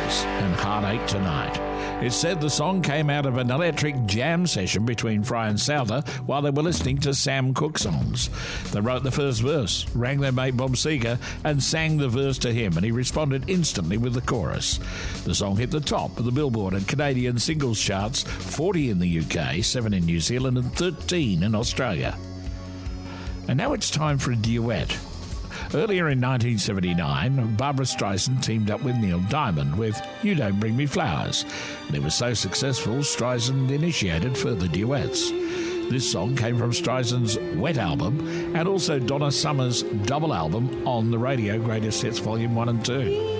Beatles and Heartache Tonight. It's said the song came out of an electric jam session between Fry and Souther while they were listening to Sam Cooke songs. They wrote the first verse, rang their mate Bob Seger and sang the verse to him, and he responded instantly with the chorus. The song hit the top of the Billboard and Canadian singles charts, 40 in the UK, 7 in New Zealand and 13 in Australia. And now it's time for a duet. Earlier in 1979, Barbra Streisand teamed up with Neil Diamond with You Don't Bring Me Flowers, and it was so successful, Streisand initiated further duets. This song came from Streisand's Wet album and also Donna Summer's double album On the Radio Greatest Hits Volume 1 and 2.